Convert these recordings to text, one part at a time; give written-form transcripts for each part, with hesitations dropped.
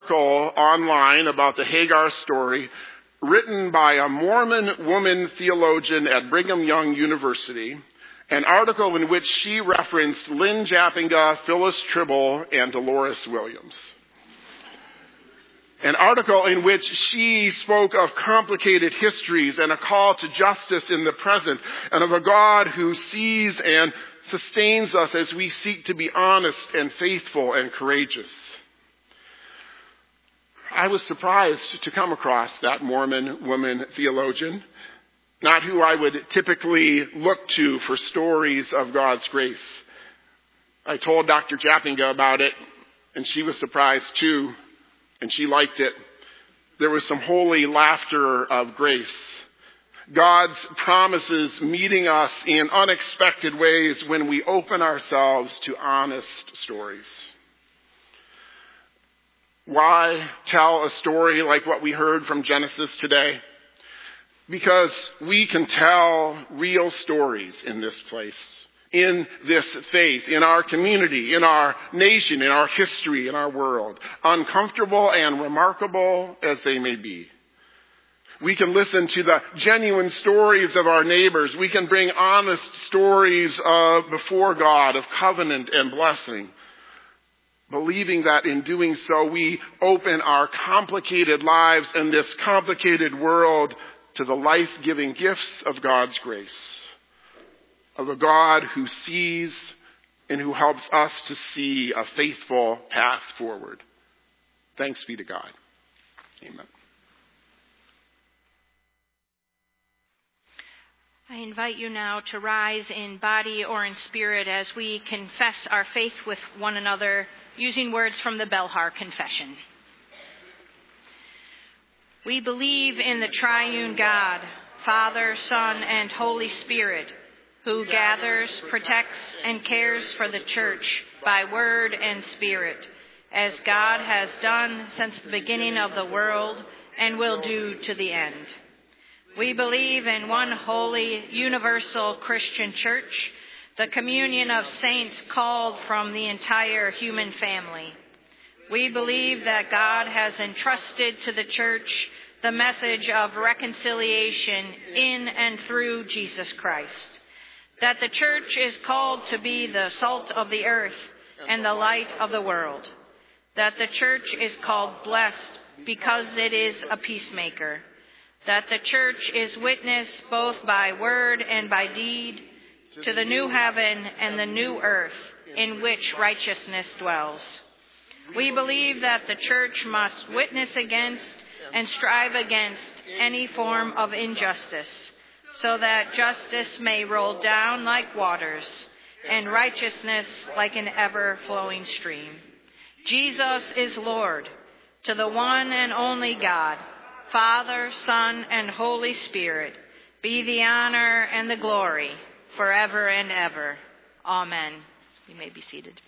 article online about the Hagar story written by a Mormon woman theologian at Brigham Young University, an article in which she referenced Lynn Jappinga, Phyllis Tribble, and Dolores Williams. An article in which she spoke of complicated histories and a call to justice in the present, and of a God who sees and sustains us as we seek to be honest and faithful and courageous. I was surprised to come across that Mormon woman theologian, not who I would typically look to for stories of God's grace. I told Dr. Jappinga about it, and she was surprised too. And she liked it. There was some holy laughter of grace. God's promises meeting us in unexpected ways when we open ourselves to honest stories. Why tell a story like what we heard from Genesis today? Because we can tell real stories in this place, in this faith, in our community, in our nation, in our history, in our world, uncomfortable and remarkable as they may be. We can listen to the genuine stories of our neighbors. We can bring honest stories before God of covenant and blessing, believing that in doing so we open our complicated lives in this complicated world to the life-giving gifts of God's grace, of a God who sees and who helps us to see a faithful path forward. Thanks be to God. Amen. I invite you now to rise in body or in spirit as we confess our faith with one another using words from the Belhar Confession. We believe in the triune God, Father, Son, and Holy Spirit, who gathers, protects, and cares for the church by word and spirit, as God has done since the beginning of the world and will do to the end. We believe in one holy, universal Christian church, the communion of saints called from the entire human family. We believe that God has entrusted to the church the message of reconciliation in and through Jesus Christ, that the church is called to be the salt of the earth and the light of the world, that the church is called blessed because it is a peacemaker, that the church is witness both by word and by deed to the new heaven and the new earth in which righteousness dwells. We believe that the church must witness against and strive against any form of injustice, so that justice may roll down like waters and righteousness like an ever-flowing stream. Jesus is Lord, to the one and only God, Father, Son, and Holy Spirit, be the honor and the glory forever and ever. Amen. You may be seated.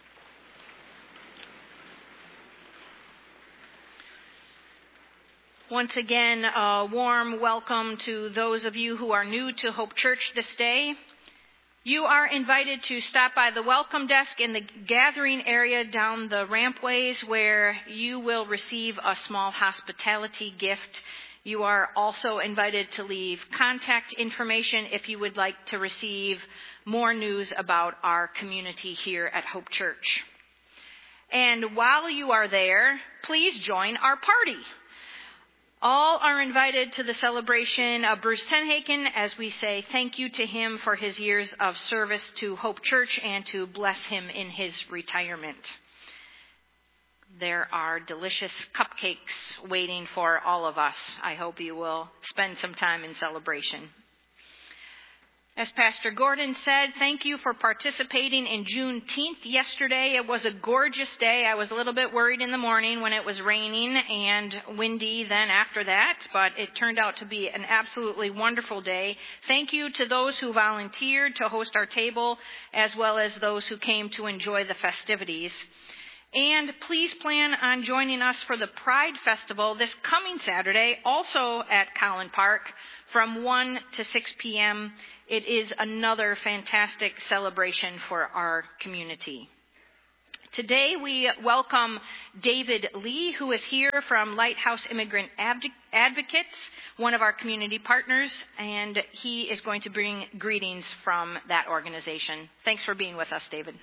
Once again, a warm welcome to those of you who are new to Hope Church this day. You are invited to stop by the welcome desk in the gathering area down the rampways, where you will receive a small hospitality gift. You are also invited to leave contact information if you would like to receive more news about our community here at Hope Church. And while you are there, please join our party. All are invited to the celebration of Bruce Tenhaken as we say thank you to him for his years of service to Hope Church and to bless him in his retirement. There are delicious cupcakes waiting for all of us. I hope you will spend some time in celebration. As Pastor Gordon said, thank you for participating in Juneteenth yesterday. It was a gorgeous day. I was a little bit worried in the morning when it was raining and windy then after that, but it turned out to be an absolutely wonderful day. Thank you to those who volunteered to host our table, as well as those who came to enjoy the festivities. And please plan on joining us for the Pride Festival this coming Saturday, also at Collin Park, from 1 to 6 p.m. It is another fantastic celebration for our community. Today we welcome David Lee, who is here from Lighthouse Immigrant Advocates, one of our community partners, and he is going to bring greetings from that organization. Thanks for being with us, David.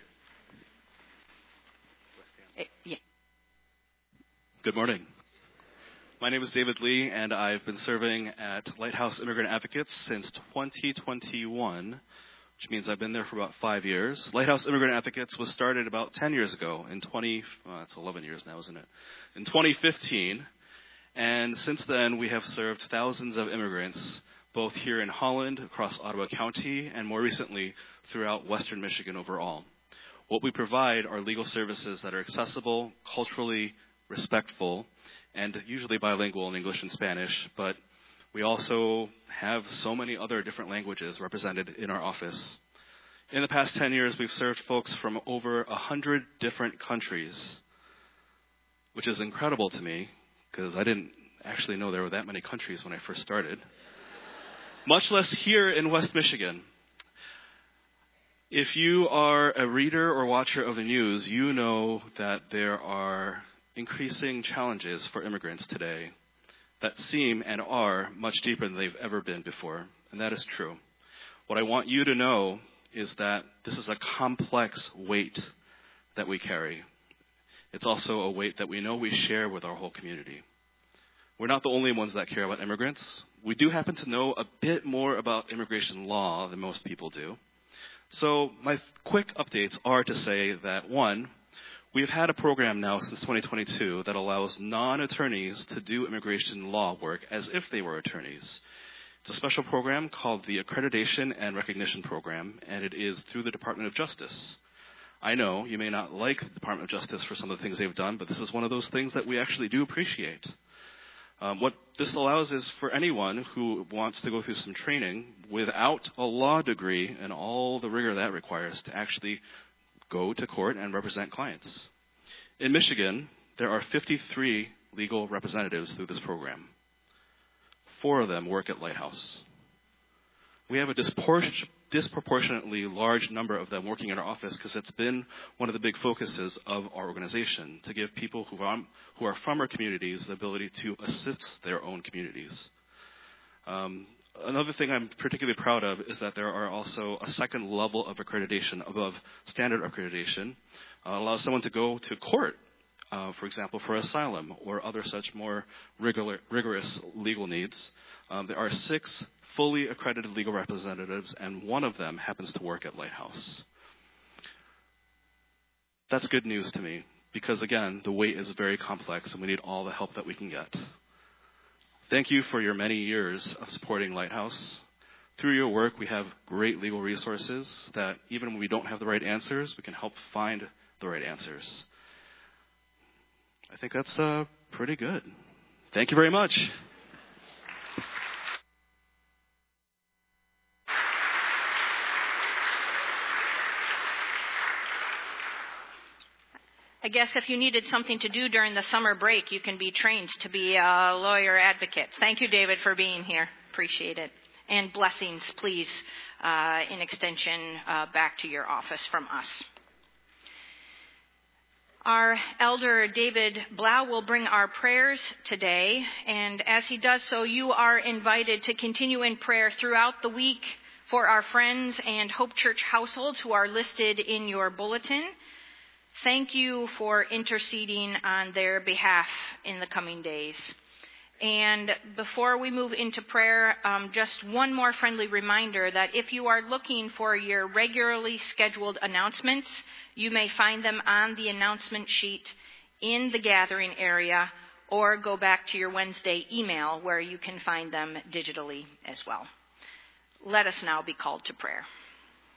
Good morning. My name is David Lee, and I've been serving at Lighthouse Immigrant Advocates since 2021, which means I've been there for about 5 years. Lighthouse Immigrant Advocates was started about 10 years ago, it's 11 years now, isn't it? In 2015, and since then we have served thousands of immigrants, both here in Holland, across Ottawa County, and more recently throughout Western Michigan overall. What we provide are legal services that are accessible, culturally respectful, and usually bilingual in English and Spanish, but we also have so many other different languages represented in our office. In the past 10 years, we've served folks from over 100 different countries, which is incredible to me, because I didn't actually know there were that many countries when I first started, much less here in West Michigan. If you are a reader or watcher of the news, you know that there are increasing challenges for immigrants today that seem and are much deeper than they've ever been before, and that is true. What I want you to know is that this is a complex weight that we carry. It's also a weight that we know we share with our whole community. We're not the only ones that care about immigrants. We do happen to know a bit more about immigration law than most people do. So my quick updates are to say that, one, we've had a program now since 2022 that allows non-attorneys to do immigration law work as if they were attorneys. It's a special program called the Accreditation and Recognition Program, and it is through the Department of Justice. I know you may not like the Department of Justice for some of the things they've done, but this is one of those things that we actually do appreciate. What this allows is for anyone who wants to go through some training without a law degree and all the rigor that requires to actually go to court and represent clients. In Michigan, there are 53 legal representatives through this program. 4 of them work at Lighthouse. We have a disproportionately large number of them working in our office because it's been one of the big focuses of our organization to give people who are from our communities the ability to assist their own communities. Another thing I'm particularly proud of is that there are also a second level of accreditation above standard accreditation. Allows someone to go to court, for example, for asylum or other such more rigorous legal needs. There are 6 fully accredited legal representatives, and one of them happens to work at Lighthouse. That's good news to me because, again, the weight is very complex and we need all the help that we can get. Thank you for your many years of supporting Lighthouse. Through your work, we have great legal resources that even when we don't have the right answers, we can help find the right answers. I think that's pretty good. Thank you very much. I guess if you needed something to do during the summer break, you can be trained to be a lawyer advocate. Thank you, David, for being here. Appreciate it. And blessings, please, in extension back to your office from us. Our elder, David Blau, will bring our prayers today. And as he does so, you are invited to continue in prayer throughout the week for our friends and Hope Church households who are listed in your bulletin. Thank you for interceding on their behalf in the coming days. And before we move into prayer, just one more friendly reminder that if you are looking for your regularly scheduled announcements, you may find them on the announcement sheet in the gathering area, or go back to your Wednesday email where you can find them digitally as well. Let us now be called to prayer.